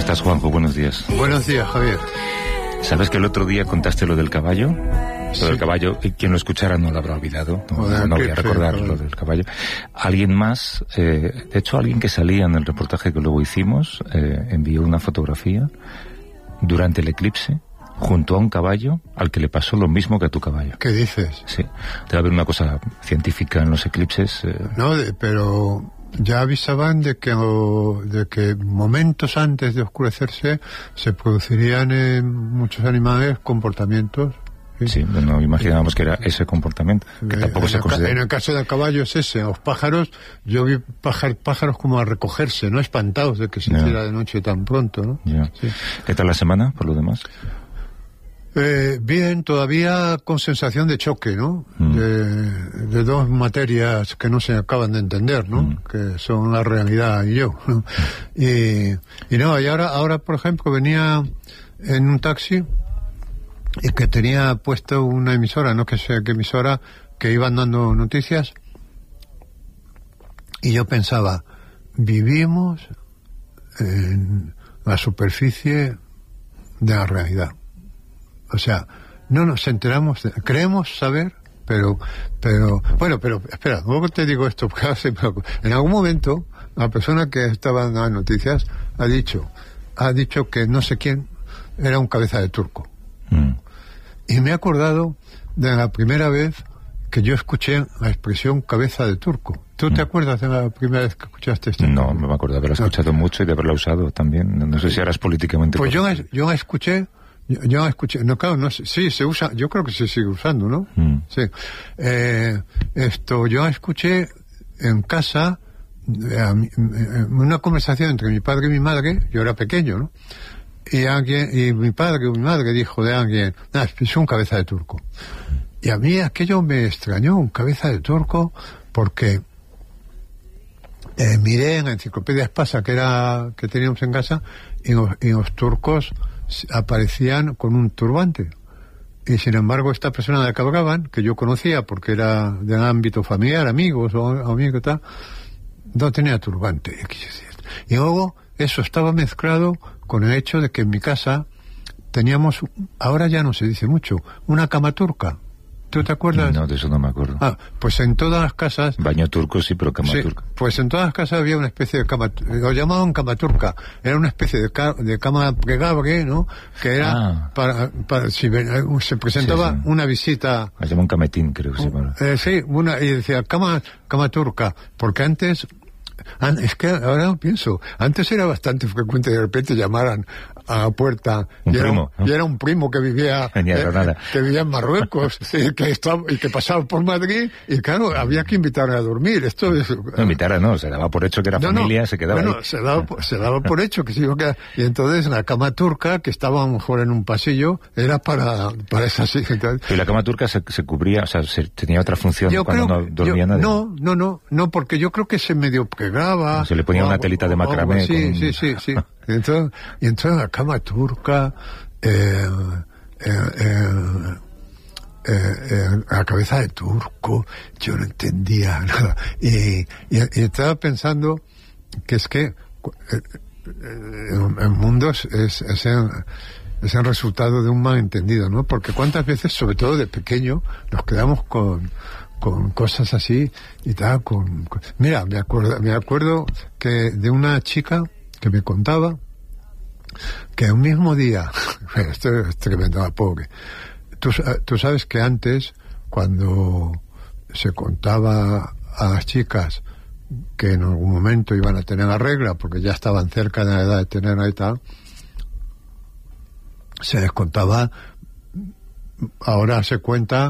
estás, Juanjo? Buenos días. Buenos días, Javier. ¿Sabes que el otro día contaste lo del caballo? Sí. Lo del caballo, quien lo escuchara no lo habrá olvidado. No voy a recordar lo del caballo. Alguien más, de hecho alguien que salía en el reportaje que luego hicimos, envió una fotografía durante el eclipse junto a un caballo al que le pasó lo mismo que a tu caballo. ¿Qué dices? Sí. Debe haber una cosa científica en los eclipses. No, pero ya avisaban de que momentos antes de oscurecerse se producirían en muchos animales comportamientos. Sí, no imaginábamos que era ese comportamiento, que tampoco se considera. En el caso del caballo es ese. A los pájaros, yo vi pájaros como a recogerse, no espantados de que se hiciera de noche tan pronto, ¿no? Sí. ¿Qué tal la semana, por lo demás? Bien, todavía con sensación de choque, ¿no? De dos materias que no se acaban de entender, ¿no? Que son la realidad y yo, ¿no? Y ahora, por ejemplo, venía en un taxi y que tenía puesto una emisora, no que sé qué emisora, que iban dando noticias, y yo pensaba, vivimos en la superficie de la realidad. O sea, no nos enteramos, creemos saber, pero espera, luego te digo esto, porque en algún momento la persona que estaba en las noticias ha dicho que no sé quién era un cabeza de turco. Y me he acordado de la primera vez que yo escuché la expresión cabeza de turco. ¿Tú te acuerdas de la primera vez que escuchaste esto? No, me acuerdo de haberla escuchado mucho y de haberla usado también. No sé si eras políticamente... Pues yo la escuché, no, claro, no, sí, se usa, yo creo que se sigue usando, ¿no? Sí. Yo la escuché en casa, una conversación entre mi padre y mi madre, yo era pequeño, ¿no? Y mi padre o mi madre dijo de alguien, es un cabeza de turco. Y a mí aquello me extrañó, un cabeza de turco, porque miré en la enciclopedia Espasa que teníamos en casa, y los turcos aparecían con un turbante. Y sin embargo esta persona de la que hablaban, que yo conocía porque era del ámbito familiar, amigos o amigos y tal, no tenía turbante. Y luego eso estaba mezclado con el hecho de que en mi casa teníamos, ahora ya no se dice mucho, una cama turca. ¿Tú te acuerdas? No, de eso no me acuerdo. Pues en todas las casas... Baño turco sí, pero cama turca. Pues en todas las casas había una especie de cama, lo llamaban cama turca. Era una especie de cama plegable, ¿no? Que era para si se presentaba una visita... Se llama un cametín, creo que se llama. Sí, y decía cama turca, porque antes... Es que ahora pienso, antes era bastante frecuente de repente llamaran a la puerta y era un primo que vivía en Marruecos y que pasaba por Madrid, y claro, había que invitarle a dormir. No, se daba por hecho que era familia, se quedaba ahí. Se daba por hecho que se iba a quedar. Y entonces la cama turca, que estaba a lo mejor en un pasillo, era para esa situación. ¿Y la cama turca se cubría, o sea, tenía otra función cuando no dormía nadie? No, porque yo creo que se medio plegaba. Se le ponía una telita de macramé. Sí. Entonces la cama turca, la cabeza de turco, yo no entendía nada. Y estaba pensando que es que el mundo es el resultado de un malentendido, ¿no? Porque cuántas veces, sobre todo de pequeño, nos quedamos con cosas así y tal, mira, me acuerdo que de una chica que me contaba que un mismo día, esto es tremendo, pobre, tú sabes que antes, cuando se contaba a las chicas que en algún momento iban a tener la regla, porque ya estaban cerca de la edad de tenerla y tal, se les contaba, ahora se cuenta